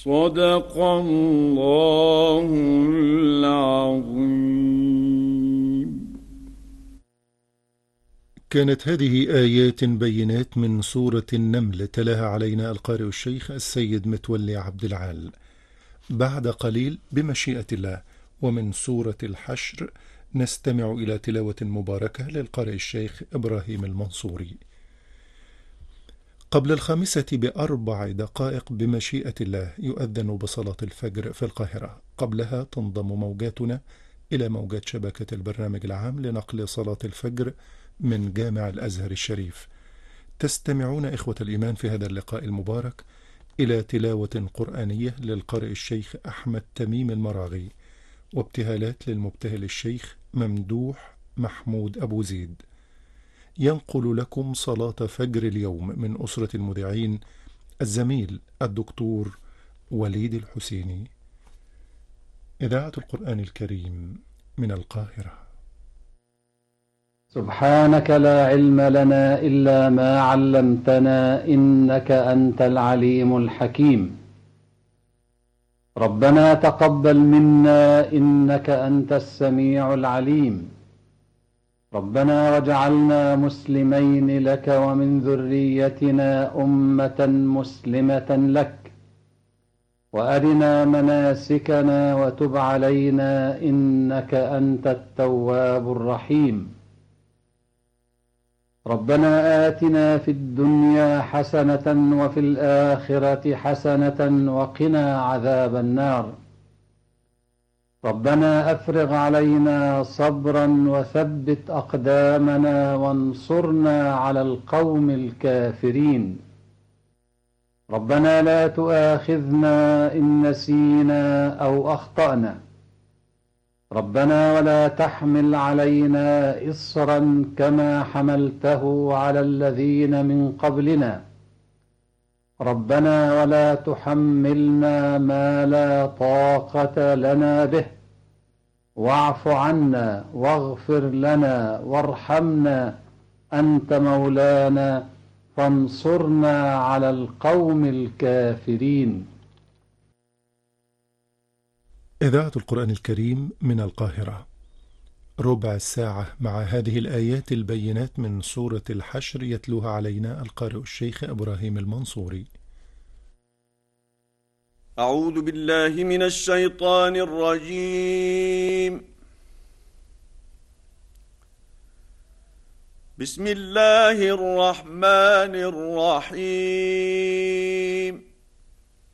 صدق الله العظيم. كانت هذه آيات بينات من سورة النمل، تلاها علينا القارئ الشيخ السيد متولي عبد العال. بعد قليل بمشيئة الله ومن سورة الحشر نستمع إلى تلاوة مباركة للقارئ الشيخ إبراهيم المنصوري. قبل 5:04 بمشيئة الله يؤذن بصلاة الفجر في القاهرة. قبلها تنضم موجاتنا إلى موجات شبكة البرنامج العام لنقل صلاة الفجر من جامع الأزهر الشريف. تستمعون إخوة الإيمان في هذا اللقاء المبارك إلى تلاوة قرآنية للقارئ الشيخ أحمد تميم المراغي، وابتهالات للمبتهل الشيخ ممدوح محمود أبو زيد. ينقل لكم صلاة فجر اليوم من أسرة المذيعين الزميل الدكتور وليد الحسيني. إذاعة القرآن الكريم من القاهرة. سبحانك لا علم لنا إلا ما علمتنا إنك أنت العليم الحكيم. ربنا تقبل منا إنك أنت السميع العليم. ربنا واجعلنا مسلمين لك ومن ذريتنا أمة مسلمة لك، وأرنا مناسكنا وتب علينا إنك أنت التواب الرحيم. ربنا آتنا في الدنيا حسنة وفي الآخرة حسنة وقنا عذاب النار. ربنا أفرغ علينا صبرا وثبت أقدامنا وانصرنا على القوم الكافرين. ربنا لا تؤاخذنا إن نسينا أو أخطأنا. ربنا ولا تحمل علينا إصرا كما حملته على الذين من قبلنا. ربنا ولا تحملنا ما لا طاقة لنا به. واعف عنا واغفر لنا وارحمنا أنت مولانا فانصرنا على القوم الكافرين. إذاعة القرآن الكريم من القاهرة. ربع الساعة مع هذه الآيات البينات من سورة الحشر يتلوها علينا القارئ الشيخ إبراهيم المنصوري. أعوذ بالله من الشيطان الرجيم. بسم الله الرحمن الرحيم.